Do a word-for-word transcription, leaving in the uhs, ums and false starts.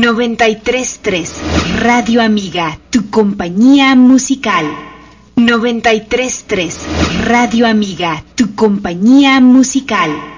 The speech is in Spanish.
noventa y tres punto tres Radio Amiga, tu compañía musical. noventa y tres punto tres Radio Amiga, tu compañía musical.